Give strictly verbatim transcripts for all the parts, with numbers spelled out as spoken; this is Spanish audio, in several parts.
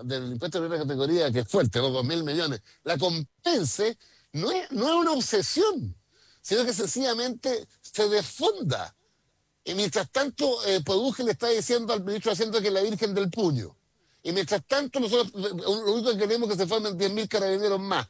del impuesto de primera categoría, que es fuerte, los dos mil millones, la compense, no es, no es una obsesión, sino que sencillamente se desfonda. Y mientras tanto, eh, Produje le está diciendo al ministro de Hacienda que es la Virgen del Puño. Y mientras tanto, nosotros lo único que queremos es que se formen diez mil carabineros más.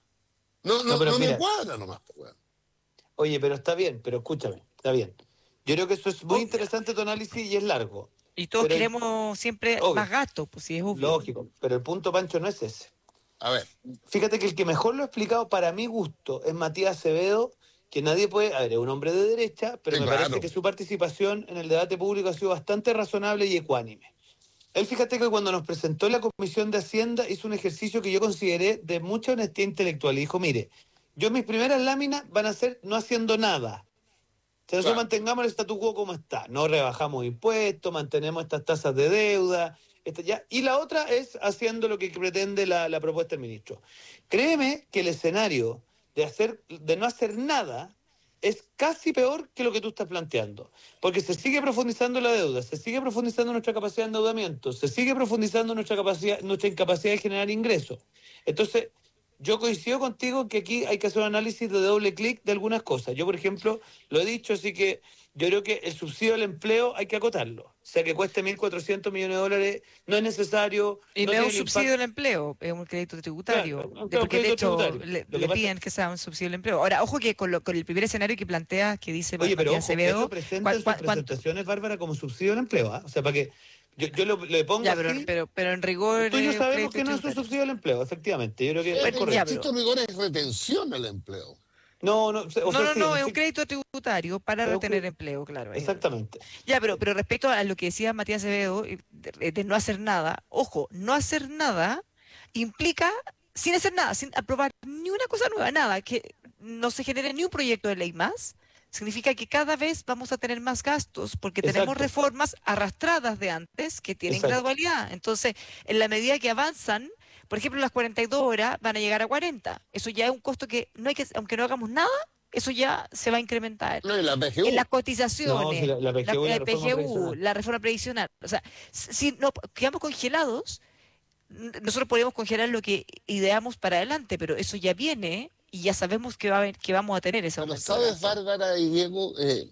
No, No, no, pero no me mira, cuadra nomás, pues, weón. oye, pero está bien, pero escúchame, está bien. Yo creo que eso es muy Oh, interesante tu análisis y es largo. y todos Pero, queremos siempre obvio, más gastos, pues sí, es obvio. lógico, pero el punto, Pancho, no es ese. A ver, Fíjate que el que mejor lo ha explicado para mi gusto es Matías Acevedo, que nadie puede, a ver, es un hombre de derecha, pero sí, me parece claro. que su participación en el debate público ha sido bastante razonable y ecuánime. Él, fíjate que cuando nos presentó en la Comisión de Hacienda hizo un ejercicio que yo consideré de mucha honestidad intelectual y dijo, mire, yo mis primeras láminas van a ser no haciendo nada. Si nosotros Claro. mantengamos el statu quo como está, no rebajamos impuestos, mantenemos estas tasas de deuda, este, ya. Y la otra es haciendo lo que pretende la, la propuesta del ministro. Créeme que el escenario de, hacer, de no hacer nada es casi peor que lo que tú estás planteando, porque se sigue profundizando la deuda, se sigue profundizando nuestra capacidad de endeudamiento, se sigue profundizando nuestra capacidad, nuestra incapacidad de generar ingresos. Entonces, yo coincido contigo que aquí hay que hacer un análisis de doble clic de algunas cosas. Yo, por ejemplo, lo he dicho, así que yo creo que el subsidio al empleo hay que acotarlo. O sea, que cueste mil cuatrocientos millones de dólares, no es necesario, Y no no es tiene un el subsidio impacto. al empleo, es un crédito Claro, tributario, de, claro, un porque de crédito hecho tributario. le, Lo que le pasa, piden que sea un subsidio al empleo. Ahora, ojo que con, lo- con el primer escenario que plantea, que dice Ma- oye, pero Matías ojo, él lo Acevedo, presenta ¿cuán- en sus cuán- cuánto? presentaciones, Bárbara, como subsidio al empleo. ¿Ah? O sea, para que yo, yo lo, le pongo Ya, pero, así, pero, pero en rigor tú y yo es un sabemos crédito que no es un tributario. subsidio al empleo, efectivamente. Yo creo que es En, Bueno, en ya, correcto. estricto pero rigor es retención al empleo. No, no, o no, sea, no, sí, no, en es un estricto, crédito tributario para es un retener cre- empleo, claro. es- exactamente. Ya, pero, pero respecto a lo que decía Matías Acevedo, eh, de, de no hacer nada, ojo, no hacer nada implica, sin hacer nada, sin aprobar ni una cosa nueva, nada, que no se genere ni un proyecto de ley más, significa que cada vez vamos a tener más gastos porque tenemos Exacto, reformas arrastradas de antes que tienen exacto. gradualidad. Entonces, en la medida que avanzan, por ejemplo, las cuarenta y dos horas van a llegar a cuarenta. Eso ya es un costo que, no hay que, aunque no hagamos nada, eso ya se va a incrementar No, y la en las P G U. No, si cotizaciones, la, la la, P G U y la el reforma P G U, previsional. la reforma previsional. O sea, si si no quedamos congelados, n- nosotros podemos congelar lo que ideamos para adelante, pero eso ya viene y ya sabemos que, va a, haber- que vamos a tener ese Pero aumento de sabes, gasto. Bárbara y Diego, eh,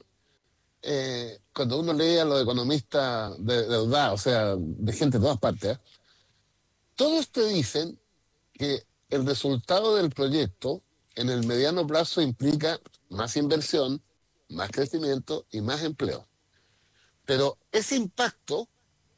eh, cuando uno lee a los economistas de, de verdad, o sea, de gente de todas partes, ¿eh? Todos te dicen que el resultado del proyecto en el mediano plazo implica más inversión, más crecimiento y más empleo. Pero ese impacto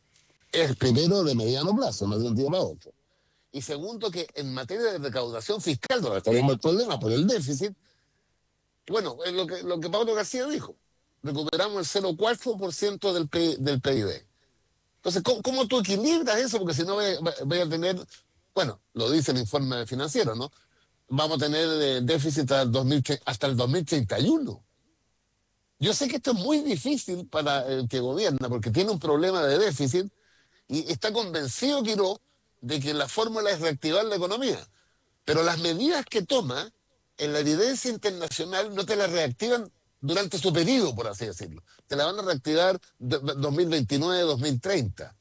es primero de mediano plazo, no de un día para otro. Y segundo, que en materia de recaudación fiscal, donde tenemos el problema por el déficit, bueno, es lo que, lo que Pablo García dijo, recuperamos el cero coma cuatro por ciento del, P- del P I B. Entonces, ¿cómo, cómo tú equilibras eso? Porque si no, voy a tener, bueno, lo dice el informe financiero, ¿no? Vamos a tener eh, déficit hasta el, dos mil, hasta el dos mil treinta y uno. Yo sé que esto es muy difícil para el que gobierna, porque tiene un problema de déficit y está convencido Quiró de que la fórmula es reactivar la economía. Pero las medidas que toma en la evidencia internacional no te las reactivan durante su periodo, por así decirlo. Te la van a reactivar de- de dos mil veintinueve, dos mil treinta.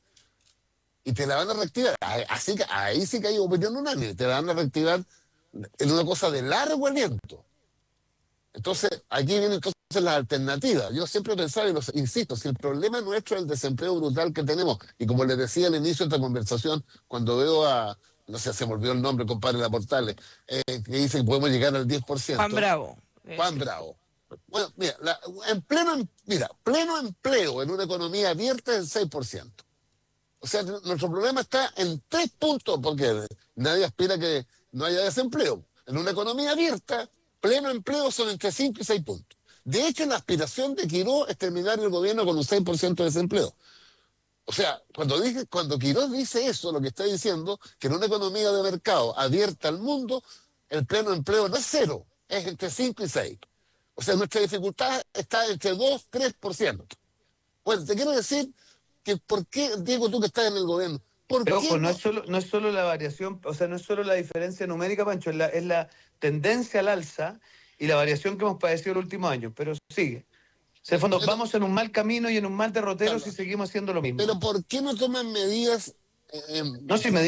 Y te la van a reactivar. Ahí- Así que ahí sí que hay opinión unánime. Te la van a reactivar en una cosa de largo aliento. Entonces, aquí vienen entonces las alternativas. Yo siempre he pensado, y los, insisto, si el problema nuestro es el desempleo brutal que tenemos, y como les decía al inicio de esta conversación, cuando veo a, no sé, se me olvidó el nombre, compadre La Portales, eh, que dice que podemos llegar al diez por Juan ciento, Bravo. eh, Juan Bravo. Bueno, mira, la- en pleno, em- mira, pleno empleo en una economía abierta es el seis por ciento. O sea, nuestro problema está en tres puntos, porque nadie aspira a que no haya desempleo. En una economía abierta, pleno empleo son entre cinco y seis puntos. De hecho, la aspiración de Quiró es terminar el gobierno con un seis por ciento de desempleo. O sea, cuando, dije, cuando Quirós dice eso, lo que está diciendo, que en una economía de mercado abierta al mundo, el pleno empleo no es cero, es entre cinco y seis. O sea, nuestra dificultad está entre dos y tres por ciento. Bueno, te quiero decir que por qué, Diego, tú que estás en el gobierno, ¿por Pero qué ojo, no es no? solo, no es solo la variación, o sea, no es solo la diferencia numérica, Pancho, es la, es la tendencia al alza y la variación que hemos padecido los últimos años, pero sigue. O sea, en el fondo, Pero, vamos en un mal camino y en un mal derrotero si claro, seguimos haciendo lo mismo. pero ¿por qué no toman medidas? eh, No, si me